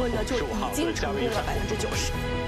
温呢就已经成功了90%。